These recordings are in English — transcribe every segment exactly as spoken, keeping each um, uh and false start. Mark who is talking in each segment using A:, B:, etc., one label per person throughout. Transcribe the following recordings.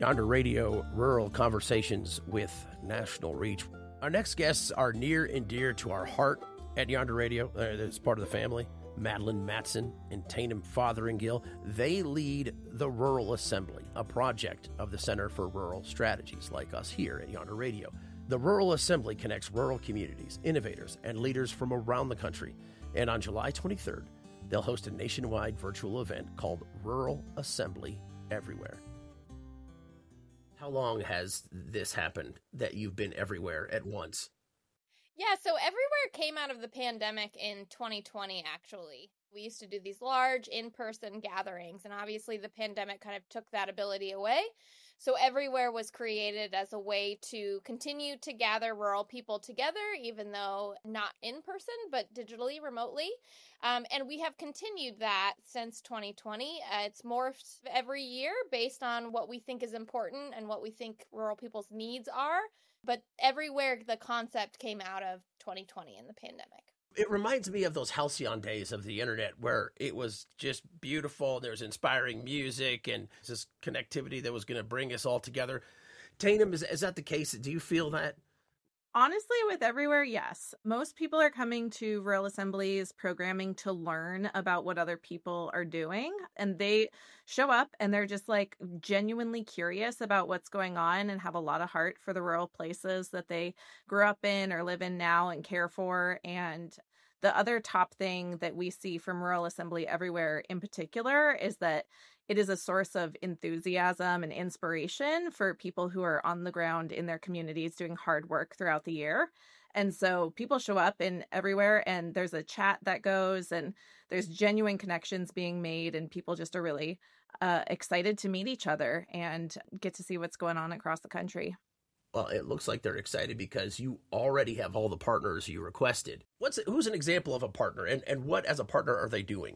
A: Yonder Radio, Rural Conversations with National Reach. Our next guests are near and dear to our heart at Yonder Radio. Uh, it's part of the family. Madeline Matson and Tainum Fotheringill. They lead the Rural Assembly, a project of the Center for Rural Strategies, like us here at Yonder Radio. The Rural Assembly connects rural communities, innovators, and leaders from around the country. And on July twenty-third, they'll host a nationwide virtual event called Rural Assembly Everywhere. How long has this happened that you've been everywhere at once?
B: Yeah, so Everywhere came out of the pandemic in twenty twenty, actually. We used to do these large in-person gatherings, and obviously the pandemic kind of took that ability away. So Everywhere was created as a way to continue to gather rural people together, even though not in person, but digitally, remotely. Um, and we have continued that since twenty twenty. Uh, it's morphed every year based on what we think is important and what we think rural people's needs are. But Everywhere, the concept came out of twenty twenty in the pandemic.
A: It reminds me of those halcyon days of the internet where it was just beautiful. There was inspiring music and this connectivity that was going to bring us all together. Tainum, is, is that the case? Do you feel that?
C: Honestly, with Everywhere, yes. Most people are coming to Rural Assembly's programming to learn about what other people are doing. And they show up and they're just like genuinely curious about what's going on and have a lot of heart for the rural places that they grew up in or live in now and care for. And the other top thing that we see from Rural Assembly Everywhere in particular is that it is a source of enthusiasm and inspiration for people who are on the ground in their communities doing hard work throughout the year. And so people show up in Everywhere and there's a chat that goes and there's genuine connections being made and people just are really uh, excited to meet each other and get to see what's going on across the country.
A: Well, it looks like they're excited because you already have all the partners you requested. What's who's an example of a partner and, and what as a partner are they doing?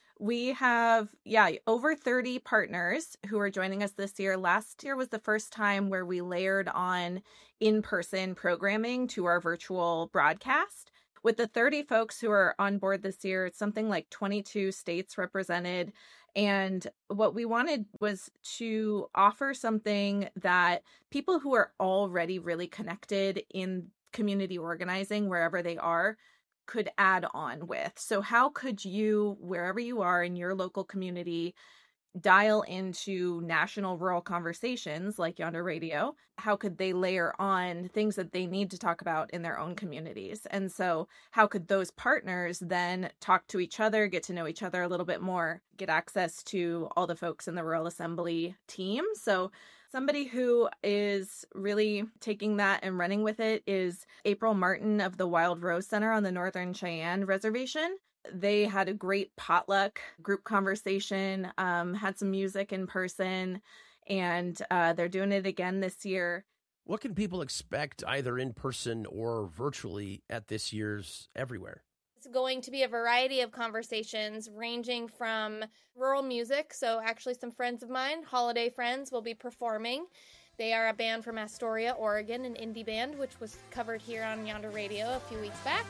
C: We have, yeah, over thirty partners who are joining us this year. Last year was the first time where we layered on in-person programming to our virtual broadcast. With the thirty folks who are on board this year, it's something like twenty-two states represented. And what we wanted was to offer something that people who are already really connected in community organizing, wherever they are, could add on with. So how could you, wherever you are in your local community, dial into national rural conversations like Yonder Radio? How could they layer on things that they need to talk about in their own communities? And so how could those partners then talk to each other, get to know each other a little bit more, get access to all the folks in the Rural Assembly team? So somebody who is really taking that and running with it is April Martin of the Wild Rose Center on the Northern Cheyenne Reservation. They had a great potluck group conversation, um, had some music in person, and uh, they're doing it again this year.
A: What can people expect either in person or virtually at this year's Everywhere?
B: It's going to be a variety of conversations ranging from rural music. So actually some friends of mine, Holiday Friends, will be performing. They are a band from Astoria, Oregon, an indie band, which was covered here on Yonder Radio a few weeks back.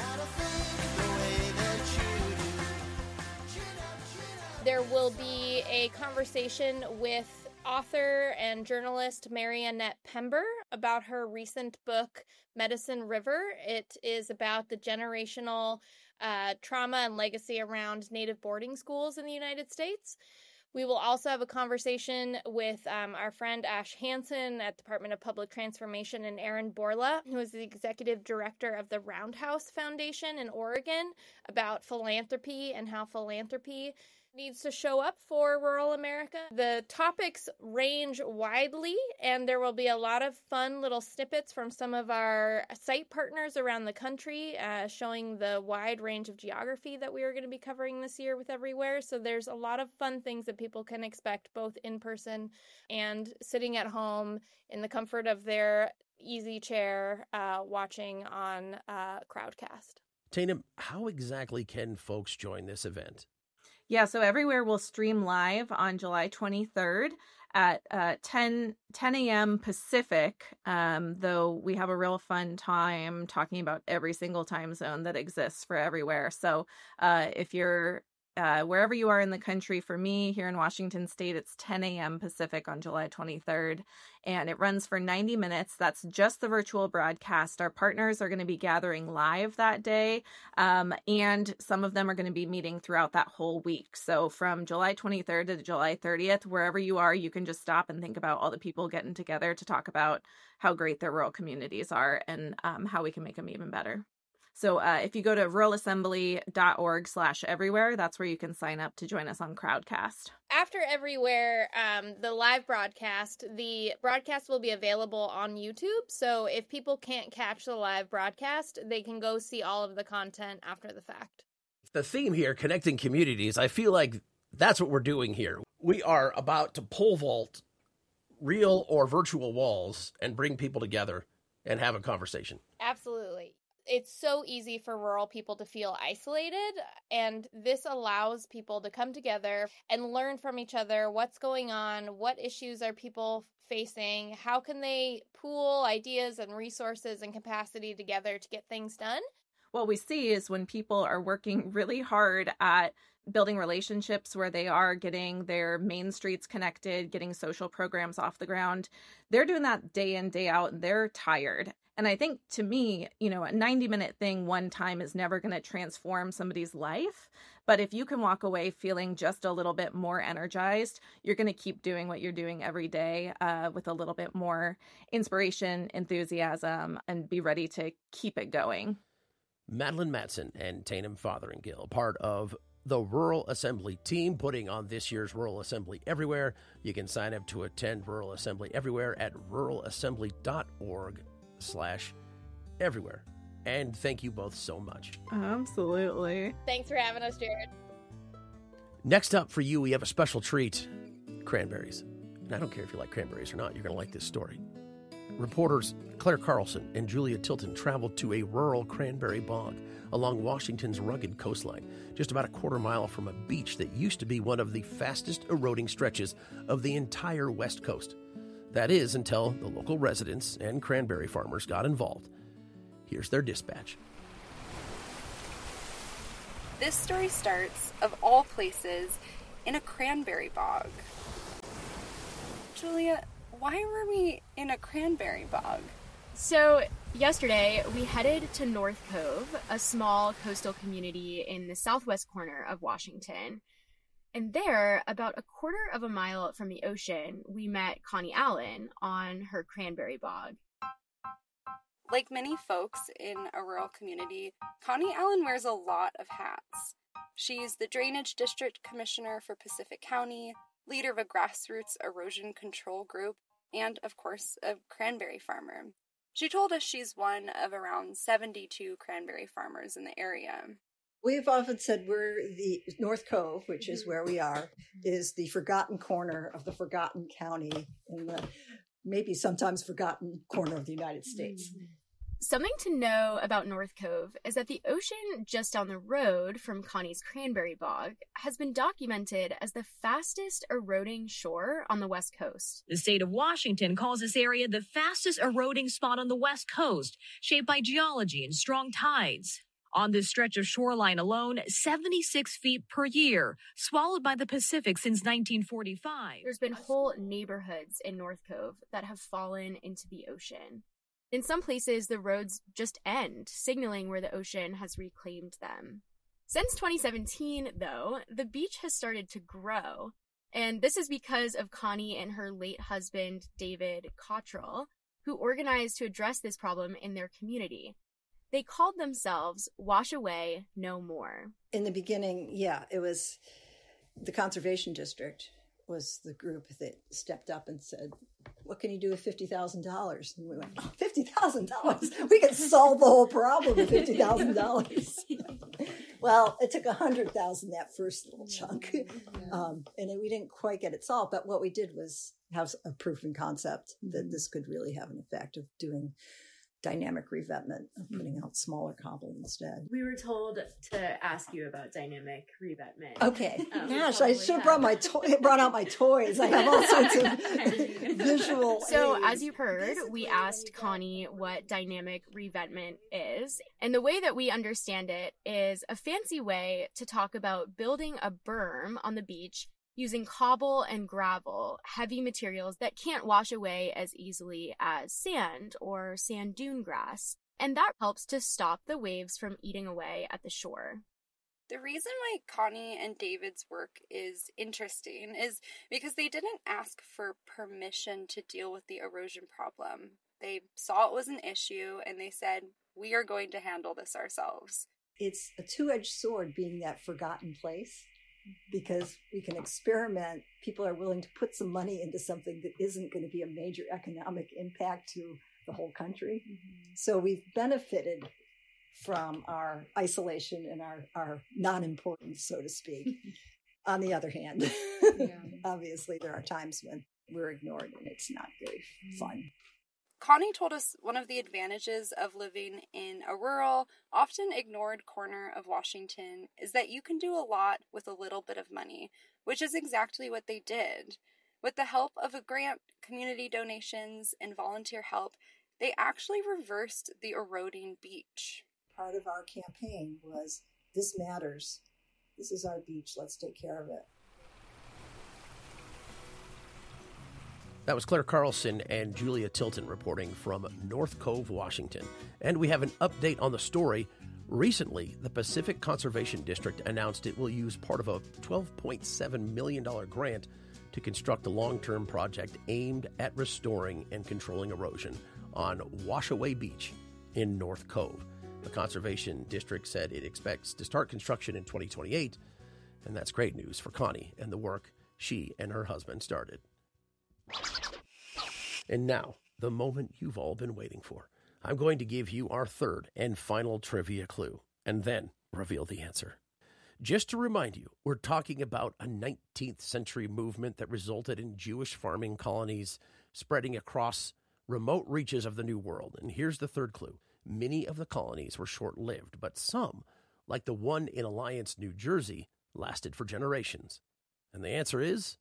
B: There will be a conversation with author and journalist Mary Annette Pember about her recent book, Medicine River. It is about the generational uh, trauma and legacy around Native boarding schools in the United States. We will also have a conversation with um, our friend Ash Hansen at Department of Public Transformation and Aaron Borla, who is the executive director of the Roundhouse Foundation in Oregon, about philanthropy and how philanthropy needs to show up for rural America. The topics range widely, and there will be a lot of fun little snippets from some of our site partners around the country, uh, showing the wide range of geography that we are going to be covering this year with Everywhere. So there's a lot of fun things that people can expect both in person and sitting at home in the comfort of their easy chair, uh, watching on uh, Crowdcast.
A: Tainum, how exactly can folks join this event?
C: Yeah, so Everywhere will stream live on July twenty-third at uh, ten a.m. Pacific, um, though we have a real fun time talking about every single time zone that exists for Everywhere. So uh, if you're Uh, wherever you are in the country, for me here in Washington State, it's ten a.m. Pacific on July twenty-third, and it runs for ninety minutes. That's just the virtual broadcast. Our partners are going to be gathering live that day, um, and some of them are going to be meeting throughout that whole week. So from July twenty-third to July thirtieth, wherever you are, you can just stop and think about all the people getting together to talk about how great their rural communities are and um, how we can make them even better. So uh, if you go to ruralassembly.org slash everywhere, that's where you can sign up to join us on Crowdcast.
B: After Everywhere, um, the live broadcast, the broadcast will be available on YouTube. So if people can't catch the live broadcast, they can go see all of the content after the fact.
A: The theme here, connecting communities, I feel like that's what we're doing here. We are about to pole vault real or virtual walls and bring people together and have a conversation.
B: Absolutely. It's so easy for rural people to feel isolated, and this allows people to come together and learn from each other what's going on, what issues are people facing, how can they pool ideas and resources and capacity together to get things done.
C: What we see is when people are working really hard at building relationships where they are getting their main streets connected, getting social programs off the ground, they're doing that day in, day out, and they're tired. And I think, to me, you know, a ninety minute thing one time is never going to transform somebody's life. But if you can walk away feeling just a little bit more energized, you're going to keep doing what you're doing every day uh, with a little bit more inspiration, enthusiasm, and be ready to keep it going.
A: Madeline Matson and Tanem Fotheringill, part of the Rural Assembly team putting on this year's Rural Assembly Everywhere. You can sign up to attend Rural Assembly Everywhere at ruralassembly.org slash everywhere. And thank you both so much.
C: Absolutely.
B: Thanks for having us, Jared.
A: Next up for you, we have a special treat, cranberries. And I don't care if you like cranberries or not, you're going to like this story. Reporters Claire Carlson and Julia Tilton traveled to a rural cranberry bog along Washington's rugged coastline, just about a quarter mile from a beach that used to be one of the fastest eroding stretches of the entire West Coast. That is, until the local residents and cranberry farmers got involved. Here's their dispatch.
D: This story starts, of all places, in a cranberry bog. Julia, why were we in a cranberry bog?
E: So, yesterday, we headed to North Cove, a small coastal community in the southwest corner of Washington. And there, about a quarter of a mile from the ocean, we met Connie Allen on her cranberry bog.
D: Like many folks in a rural community, Connie Allen wears a lot of hats. She's the Drainage District Commissioner for Pacific County, leader of a grassroots erosion control group, and, of course, a cranberry farmer. She told us she's one of around seventy-two cranberry farmers in the area.
F: We've often said we're the North Cove, which is where we are, is the forgotten corner of the forgotten county in the maybe sometimes forgotten corner of the United States.
E: Something to know about North Cove is that the ocean just down the road from Connie's cranberry bog has been documented as the fastest eroding shore on the West Coast.
G: The state of Washington calls this area the fastest eroding spot on the West Coast, shaped by geology and strong tides. On this stretch of shoreline alone, seventy-six feet per year, swallowed by the Pacific since nineteen forty-five.
E: There's been whole neighborhoods in North Cove that have fallen into the ocean. In some places, the roads just end, signaling where the ocean has reclaimed them. Since twenty seventeen, though, the beach has started to grow. And this is because of Connie and her late husband, David Cottrell, who organized to address this problem in their community. They called themselves Wash Away No More.
F: In the beginning, yeah, it was the Conservation District was the group that stepped up and said, what can you do with fifty thousand dollars? And we went, oh, fifty thousand dollars? We could solve the whole problem with fifty thousand dollars. Well, it took one hundred thousand dollars that first little chunk, um, and it, we didn't quite get it solved. But what we did was have a proof and concept that this could really have an effect of doing dynamic revetment of putting out smaller cobble instead.
E: We were told to ask you about dynamic revetment.
F: Okay.
E: Um,
F: Gosh, I should have brought my to- brought out my toys. I have all sorts of visual
E: So
F: aids.
E: as you heard, we asked Connie what dynamic revetment is. And the way that we understand it is a fancy way to talk about building a berm on the beach using cobble and gravel, heavy materials that can't wash away as easily as sand or sand dune grass. And that helps to stop the waves from eating away at the shore.
D: The reason why Connie and David's work is interesting is because they didn't ask for permission to deal with the erosion problem. They saw it was an issue and they said, we are going to handle this ourselves.
F: It's a two-edged sword being that forgotten place. Because we can experiment, people are willing to put some money into something that isn't going to be a major economic impact to the whole country. Mm-hmm. So we've benefited from our isolation and our, our non-importance, so to speak. On the other hand, yeah. Obviously there are times when we're ignored and it's not very fun.
D: Connie told us one of the advantages of living in a rural, often ignored corner of Washington is that you can do a lot with a little bit of money, which is exactly what they did. With the help of a grant, community donations, and volunteer help, they actually reversed the eroding beach.
F: Part of our campaign was, this matters. This is our beach. Let's take care of it.
A: That was Claire Carlson and Julia Tilton reporting from North Cove, Washington. And we have an update on the story. Recently, the Pacific Conservation District announced it will use part of a twelve point seven million dollars grant to construct a long-term project aimed at restoring and controlling erosion on Washaway Beach in North Cove. The Conservation District said it expects to start construction in twenty twenty-eight, and that's great news for Connie and the work she and her husband started. And now, the moment you've all been waiting for. I'm going to give you our third and final trivia clue, and then reveal the answer. Just to remind you, we're talking about a nineteenth century movement that resulted in Jewish farming colonies spreading across remote reaches of the New World. And here's the third clue. Many of the colonies were short-lived, but some, like the one in Alliance, New Jersey, lasted for generations. And the answer is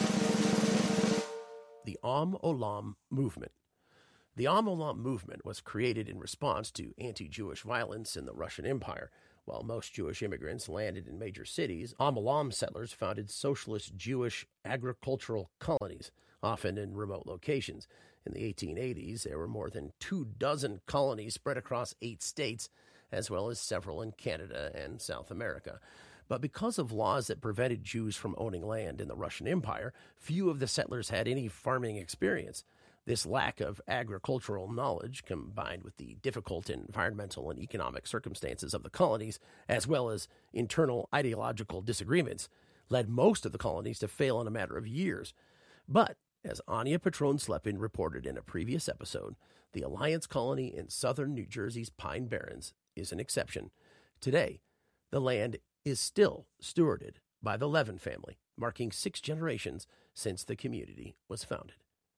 A: the Am Olam movement. The Am Olam movement was created in response to anti-Jewish violence in the Russian Empire. While most Jewish immigrants landed in major cities, Am Olam settlers founded socialist Jewish agricultural colonies, often in remote locations. In the eighteen eighties, there were more than two dozen colonies spread across eight states, as well as several in Canada and South America. But because of laws that prevented Jews from owning land in the Russian Empire, few of the settlers had any farming experience. This lack of agricultural knowledge, combined with the difficult environmental and economic circumstances of the colonies, as well as internal ideological disagreements, led most of the colonies to fail in a matter of years. But, as Anya Patron-Slepin reported in a previous episode, the Alliance colony in southern New Jersey's Pine Barrens is an exception. Today, the land is still stewarded by the Levin family, marking six generations since the community was founded.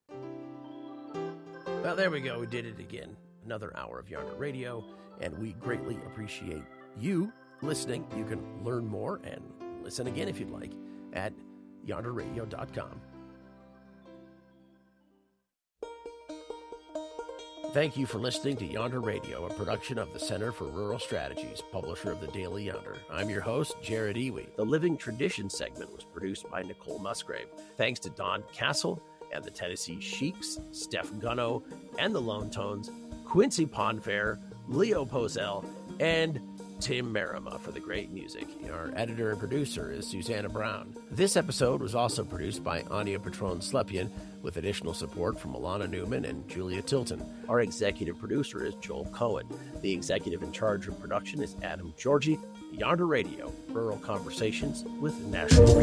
A: Well, there we go. We did it again. Another hour of Yonder Radio, and we greatly appreciate you listening. You can learn more and listen again if you'd like at yonder radio dot com. Thank you for listening to Yonder Radio, a production of the Center for Rural Strategies, publisher of the Daily Yonder. I'm your host, Jared Iwi. The Living Tradition segment was produced by Nicole Musgrave. Thanks to Don Castle and the Tennessee Sheiks, Steph Gunno, and the Lone Tones, Quincy Ponfair, Leo Pozell, and Tim Merima for the great music. Our editor and producer is Susanna Brown. This episode was also produced by Anya Patron-Slepin with additional support from Alana Newman and Julia Tilton. Our executive producer is Joel Cohen. The executive in charge of production is Adam Georgie. Yonder Radio, Rural Conversations with National